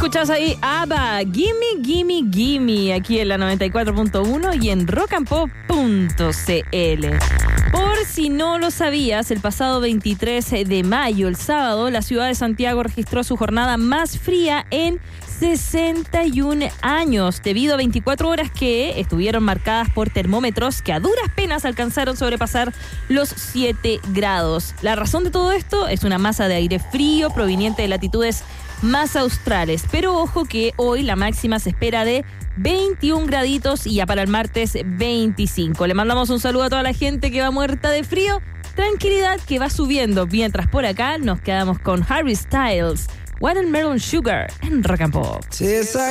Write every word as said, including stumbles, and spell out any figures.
Escuchas ahí ABBA, Gimme, Gimme, Gimme, aquí en la noventa y cuatro punto uno y en rock and pop punto c l. Por si no lo sabías, el pasado veintitrés de mayo, el sábado, la ciudad de Santiago registró su jornada más fría en sesenta y un años, debido a veinticuatro horas que estuvieron marcadas por termómetros que a duras penas alcanzaron sobrepasar los siete grados. La razón de todo esto es una masa de aire frío proveniente de latitudes más australes, pero ojo que hoy la máxima se espera de veintiún graditos y ya para el martes veinticinco. Le mandamos un saludo a toda la gente que va muerta de frío. Tranquilidad que va subiendo, mientras por acá nos quedamos con Harry Styles, Watermelon Sugar en Rock and Pop.